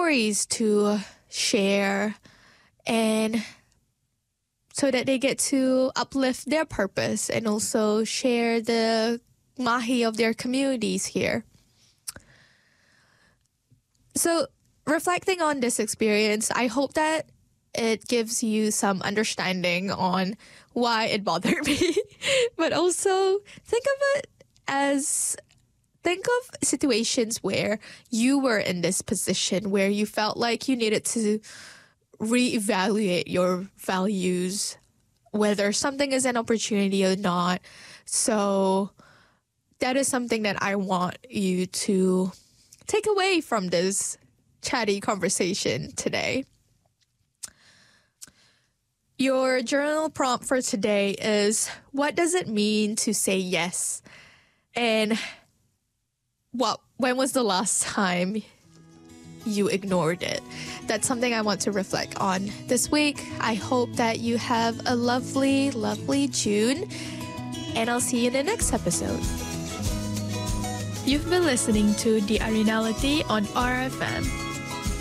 stories to share, and so that they get to uplift their purpose and also share the mahi of their communities here. So reflecting on this experience, I hope that it gives you some understanding on why it bothered me, but also think of situations where you were in this position where you felt like you needed to reevaluate your values, whether something is an opportunity or not. So that is something that I want you to take away from this chatty conversation today. Your journal prompt for today is, what does it mean to say yes? And when was the last time you ignored it? That's something I want to reflect on this week. I hope that you have a lovely, lovely June, and I'll see you in the next episode. You've been listening to The Arenality on RFM.